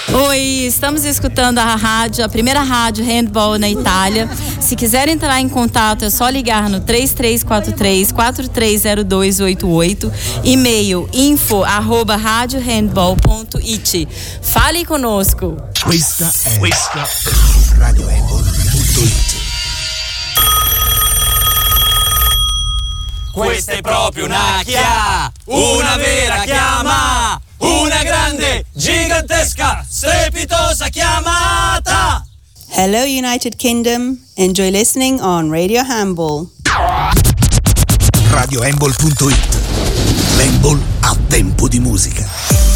Oi, estamos escutando a rádio, a primeira rádio handball na Itália. Se quiser entrar em contato é só ligar no 3343-430288, e-mail info@radiohandball.it. Fale conosco. Questa è radiohandball.it. Questa è proprio una vera chiama, una grande, gigantesca, strepitosa chiamata. Hello United Kingdom, enjoy listening on Radio Handball. Radiohandball.it. L'handball a tempo di musica.